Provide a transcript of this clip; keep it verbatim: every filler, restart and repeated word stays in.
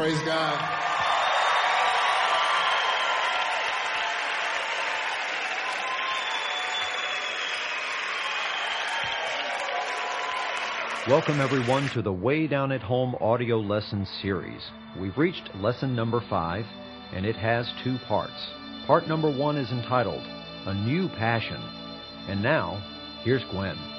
Praise God. Welcome everyone to the Way Down at Home audio lesson series. We've reached lesson number five, and it has two parts. Part number one is entitled, A New Passion. And now, here's Gwen.